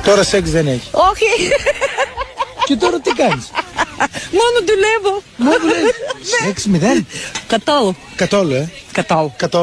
Τώρα σεξ δεν έχει. Όχι. Και τώρα τι κάνεις? Μόνο δουλεύω. Μόνο δουλεύεις. Σεξ μηδέν. Καθόλου. Καθόλου, Καθόλου.